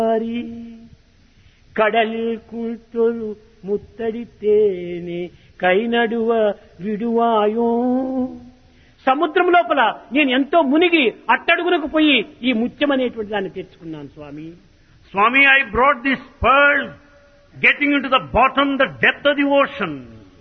கடலில் கூட்டொரு ముత్తడితేనే కైనడువ విడువాయో. సముద్రం లోపల నేను ఎంతో మునిగి అట్టడుగునకు పోయి ఈ ముత్యం అనేటువంటి దాన్ని తెచ్చుకున్నాను స్వామి. Swami, I brought this pearl getting into the bottom, the depth of the ocean.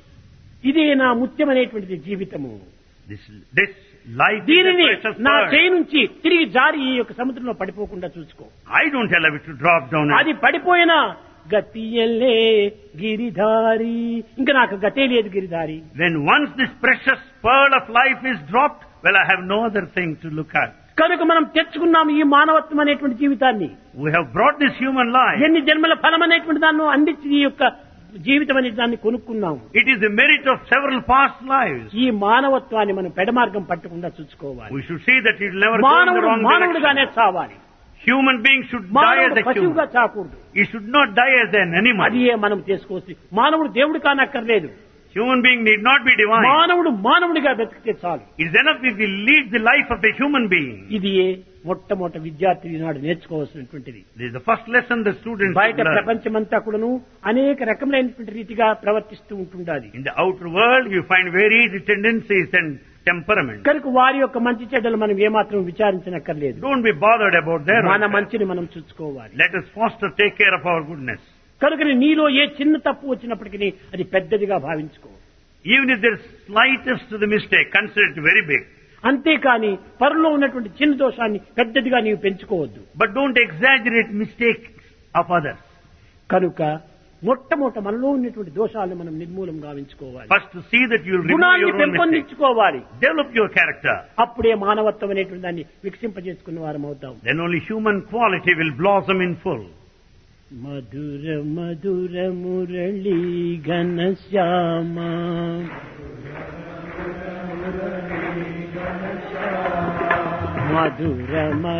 ఇదే నా ముత్యం అనేటువంటిది జీవితము. This life దీనిని is a precious నా pearl. చేయి నుంచి తిరిగి జారి ఈ యొక్క సముద్రంలో పడిపోకుండా చూసుకో. I don't allow it to drop down. అది పడిపోయినా గతియల్లే గిరిధారి, ఇంకా నాకు గతే లేదు Giridhari. When once this precious pearl of life is dropped, well, I have no other thing to look at. కనుక మనం తెచ్చుకున్నాము ఈ మానవత్వం అనేటువంటి జీవితాన్ని. We have brought this human life. ఎన్ని జన్మల ఫలం అనేటువంటి దాన్ని అందించి ఈ యొక్క జీవితం అనే దాన్ని కొనుక్కున్నాము. It is the merit of several past lives. ఈ మానవత్వాన్ని మనం పెడమార్గం పట్టకుండా చూసుకోవాలి. We should see that it will never go in the మానవుడు wrong మానవుడుగానే direction. చావాలి. Human beings should die as మానవుడు a పశువుగా human. చాకూడదు. He should not die as an animal. అది మనం చేసుకోవచ్చు. మానవుడు దేవుడు కానక్కర్లేదు. Human being need not be divine. మానవుడు మానవుడిగా బ్రతికితే చాలు. It is enough if he leads the life of a human being. ఇది మొట్టమొదటి విద్యార్థి నాడు నేర్చుకోవాల్సినటువంటిది. This is the first lesson the students బయట should learn. ప్రపంచమంతా కూడాను అనేక రకములైనటువంటి రీతిగా ప్రవర్తిస్తూ ఉంటుండాలి. In the outer world, you find varied tendencies and temperaments. కనుక వారి యొక్క మంచి చెడ్డలు మనం ఏమాత్రం విచారించనక్కర్లేదు. Don't be bothered about their మన welfare. మంచిని మనం చూసుకోవాలి. Let us foster, take care of our goodness. కనుక నీలో ఏ చిన్న తప్పు వచ్చినప్పటికీ అది పెద్దదిగా భావించుకో. Even if there is slightest to the mistake, consider it very big. అంతేకాని పరులో ఉన్నటువంటి చిన్న దోషాన్ని పెద్దదిగా నీవు పెంచుకోవద్దు. But don't exaggerate mistakes of others. కనుక మొట్టమొదట మనలో ఉన్నటువంటి దోషాలను మనం నిర్మూలం గావించుకోవాలి. First to see that you will remove గుణాన్ని your own mistakes. పెంపొందించుకోవాలి. Develop your character. అప్పుడే మానవత్వం అనేటువంటి దాన్ని వికసింపజేసుకున్న వారం అవుతాం. Then only human quality will blossom in full. Mathura Mathura Murali ఘనశ్యామ Mathura